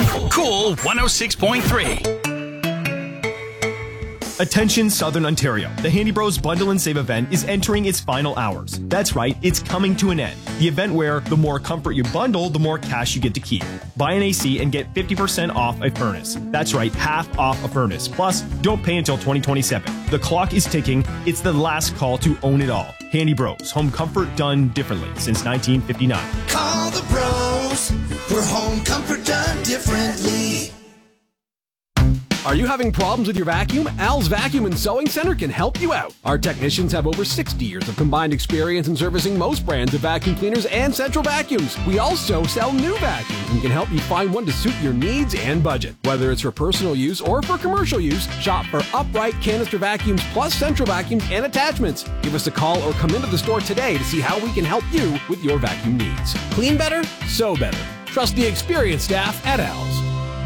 Cool 106.3. Attention Southern Ontario. The Handy Bros Bundle and Save event is entering its final hours. That's right, it's coming to an end. The event where the more comfort you bundle, the more cash you get to keep. Buy an AC and get 50% off a furnace. That's right, half off a furnace. Plus, don't pay until 2027. The clock is ticking. It's the last call to own it all. Handy Bros, home comfort done differently since 1959. Call the bros for home comfort done differently. Are you having problems with your vacuum? Al's Vacuum and Sewing Center can help you out. Our technicians have over 60 years of combined experience in servicing most brands of vacuum cleaners and central vacuums. We also sell new vacuums and can help you find one to suit your needs and budget. Whether it's for personal use or for commercial use, shop for upright canister vacuums plus central vacuums and attachments. Give us a call or come into the store today to see how we can help you with your vacuum needs. Clean better, sew better. Trust the experienced staff at Al's.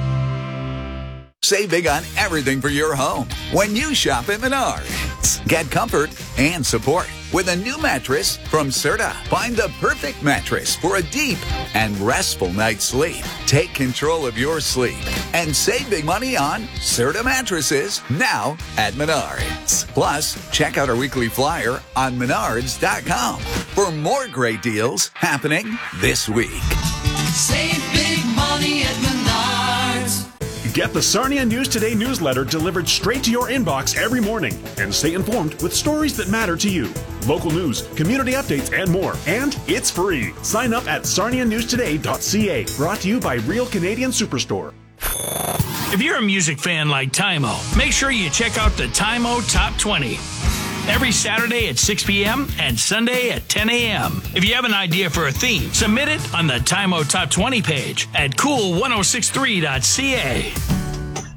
Save big on everything for your home when you shop at Menards. Get comfort and support with a new mattress from Serta. Find the perfect mattress for a deep and restful night's sleep. Take control of your sleep and save big money on Serta mattresses now at Menards. Plus, check out our weekly flyer on menards.com for more great deals happening this week. Save big money at Menards. Get the Sarnia News Today newsletter delivered straight to your inbox every morning and stay informed with stories that matter to you. Local news, community updates, and more. And it's free. Sign up at sarnianewstoday.ca. Brought to you by Real Canadian Superstore. If you're a music fan like Tymo, make sure you check out the Tymo Top 20. Every Saturday at 6 p.m. and Sunday at 10 a.m. If you have an idea for a theme, submit it on the Tymo Top 20 page at cool1063.ca.